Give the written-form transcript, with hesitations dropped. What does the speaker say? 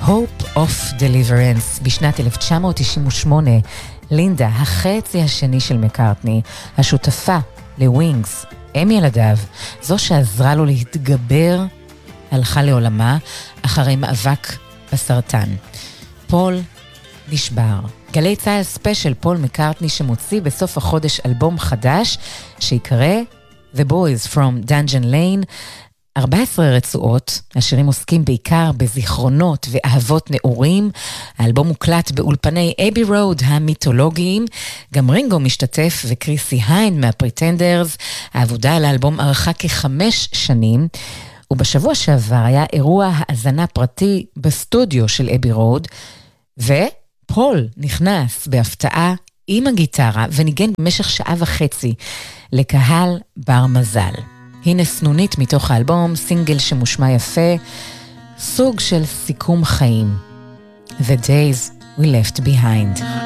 Hope of Deliverance. בשנת 1998, לינדה, החצי השני של מקארטני, השותפה לווינגס, אם ילדיו, זו שעזרה לו להתגבר, הלכה לעולמה אחרי מאבק בסרטן. פול נשבר. גלי צהל ספיישל פול מקארטני שמוציא בסוף החודש אלבום חדש שיקרא The Boys from Dungeon Lane. 14 רצועות, השירים עוסקים בעיקר בזיכרונות ואהבות נעורים. האלבום מוקלט באולפני אבי רוד המיתולוגיים. גם רינגו משתתף וקריסי היינד מהפריטנדרס. העבודה על האלבום ארכה כ5 שנים. ובשבוע שעבר היה אירוע האזנה פרטי בסטודיו של אבי רוד, ופול נכנס בהפתעה עם הגיטרה וניגן במשך 1.5 שעה לקהל בר מזל. הנה סנונית מתוך האלבום, סינגל שמושמע יפה, סוג של סיכום חיים. The Days We Left Behind.